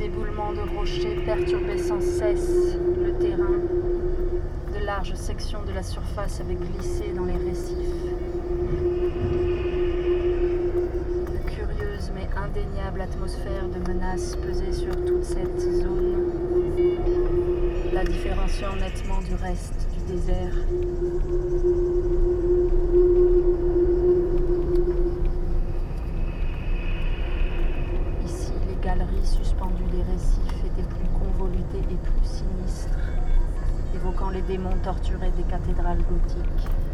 éboulements de rochers perturbaient sans cesse le terrain. De larges sections de la surface avaient glissé dans les récifs. De curieuse mais indéniable atmosphère de menace pesait sur toute cette zone, la différenciant nettement du reste du désert. Ici, les galeries suspendues des récifs étaient plus convolutées et plus sinistres, évoquant les démons torturés des cathédrales gothiques.